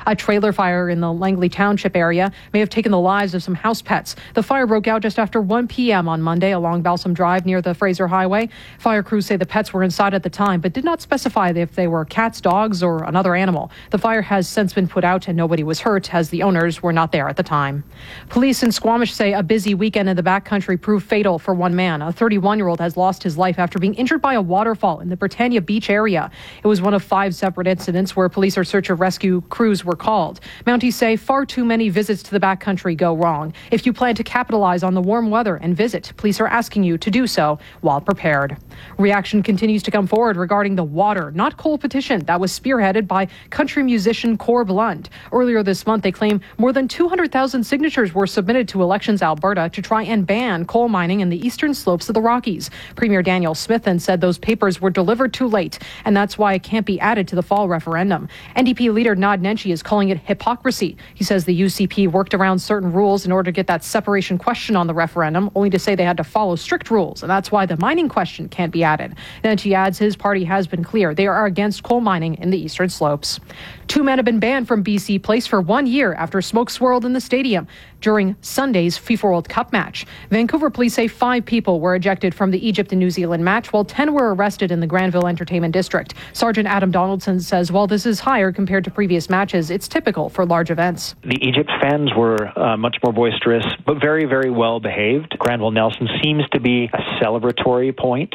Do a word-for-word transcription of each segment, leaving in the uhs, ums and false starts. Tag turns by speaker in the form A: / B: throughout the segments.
A: A trailer fire in the Langley Township area may have taken the lives of some house pets. The fire broke out just after one p.m. on Monday along Balsam Drive near the Fraser Highway. Fire crews say the pets were inside at the time, but did not specify if they were cats, dogs, or another animal. The fire has since been put out and nobody was hurt, as the owners were not there at the time. Police in Squamish say a busy weekend in the backcountry proved fatal for one man. A thirty-one-year-old has lost his life after being injured by a waterfall in the Britannia Beach area. It was one of five separate incidents where police or search and rescue crews were called. Mounties say far too many visits to the backcountry go wrong. If you plan to capitalize on the warm weather and visit, police are asking you to do so while prepared. Reaction continues to come forward regarding the water, not coal petition that was spearheaded by country musician Cor Blunt. Earlier this month, they claim more than two hundred thousand signatures were submitted to Elections Alberta to try and ban coal mining in the eastern slopes of the Rockies. Premier Daniel Smith then said those papers were delivered too late, and that's why it can't be added to the fall referendum. N D P leader Nod Nenshi is calling it hypocrisy. He says the U C P worked around certain rules in order to get that separation question on the referendum, only to say they had to follow strict rules, and that's why the mining question can't be added. Nenshi adds his party has been clear. They are against coal mining in the eastern slopes. Two men have been banned from B C Place for one year after smoke swirled in the stadium during Sunday's FIFA World Cup match. Vancouver police say five people were ejected from the Egypt and New Zealand match, while ten were arrested in the Granville Entertainment District. Sergeant Adam Donaldson says while this is higher compared to previous matches, it's typical for large events.
B: The Egypt fans were uh, much more boisterous, but very, very well behaved. Granville Nelson seems to be a celebratory point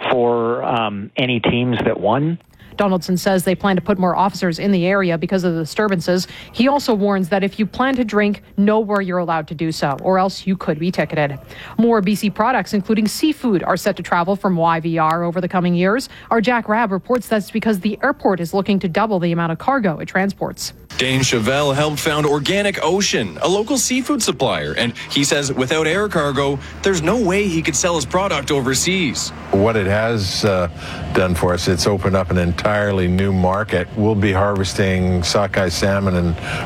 B: for um, any teams that won.
A: Donaldson says they plan to put more officers in the area because of the disturbances. He also warns that if you plan to drink, know where you're allowed to do so, or else you could be ticketed. More B C products, including seafood, are set to travel from Y V R over the coming years. Our Jack Rabb reports that's because the airport is looking to double the amount of cargo it transports.
C: Dane Chevelle helped found Organic Ocean, a local seafood supplier, and he says without air cargo, there's no way he could sell his product overseas.
D: What it has uh, done for us, it's opened up an entirely new market. We'll be harvesting sockeye salmon and